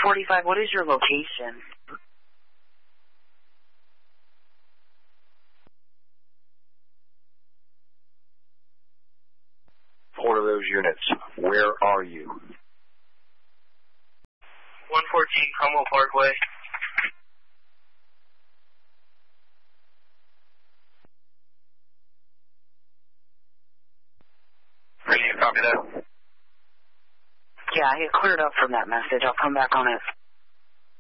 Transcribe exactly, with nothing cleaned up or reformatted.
forty-five, what is your location? Four of those units, where are you? one fourteen Cromwell Parkway. Ready to copy that? Yeah, I get cleared up from that message. I'll come back on it.